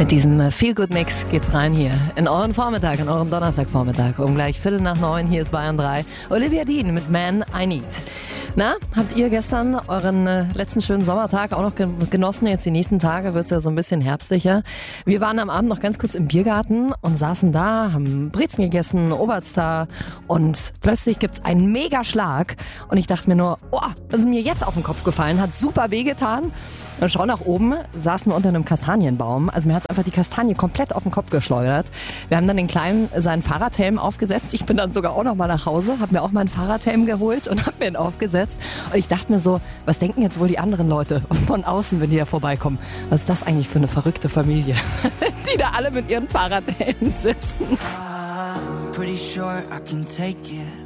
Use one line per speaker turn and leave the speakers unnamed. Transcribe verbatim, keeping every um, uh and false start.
Mit diesem Feel-Good-Mix geht's rein hier in euren Vormittag, in eurem Donnerstagvormittag. Um gleich Viertel nach neun, hier ist Bayern drei. Olivia Dean mit Man I Need. Na, habt ihr gestern euren äh, letzten schönen Sommertag auch noch genossen? Jetzt die nächsten Tage wird's ja so ein bisschen herbstlicher. Wir waren am Abend noch ganz kurz im Biergarten und saßen da, haben Brezen gegessen, Oberster und plötzlich gibt's einen Megaschlag und ich dachte mir nur, oh, das ist mir jetzt auf den Kopf gefallen, hat super wehgetan. Und schau nach oben, saßen wir unter einem Kastanienbaum. Also mir hat's einfach die Kastanie komplett auf den Kopf geschleudert. Wir haben dann den Kleinen seinen Fahrradhelm aufgesetzt. Ich bin dann sogar auch noch mal nach Hause, habe mir auch meinen Fahrradhelm geholt und habe mir ihn aufgesetzt. Und ich dachte mir so, was denken jetzt wohl die anderen Leute von außen, wenn die da vorbeikommen? Was ist das eigentlich für eine verrückte Familie, die da alle mit ihren Fahrradhelmen sitzen?
I'm pretty sure I can take it.